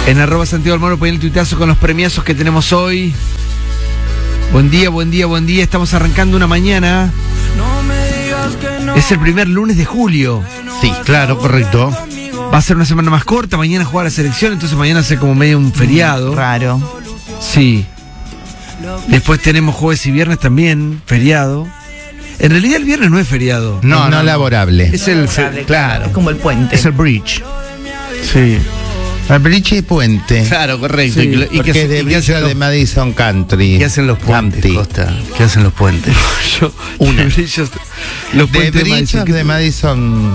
En @Santiago Almagro ponen el tuitazo con los premiazos que tenemos hoy. Buen día, buen día, buen día. Estamos arrancando una mañana. Es el primer lunes de julio. Sí, claro, correcto. Va a ser una semana más corta. Mañana juega la selección, entonces mañana hace como medio un feriado. Raro. Sí. Después tenemos jueves y viernes también, feriado. En realidad el viernes no es feriado. No laborable. Es el Claro. Es como el puente. Es el bridge. Sí. El bridge y puente. Claro, correcto. Sí, porque es de Villa de Madison Country. ¿Qué hacen los puentes, Country. Costa? ¿Qué hacen los puentes? Los De puentes Bridge de Madison